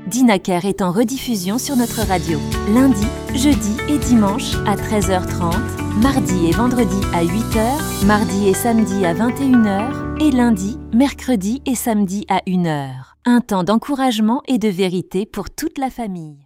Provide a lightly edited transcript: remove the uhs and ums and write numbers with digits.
Dinaker est en rediffusion sur notre radio. Lundi, jeudi et dimanche à 13h30, mardi et vendredi à 8h, mardi et samedi à 21h et lundi, mercredi et samedi à 1h. Un temps d'encouragement et de vérité pour toute la famille.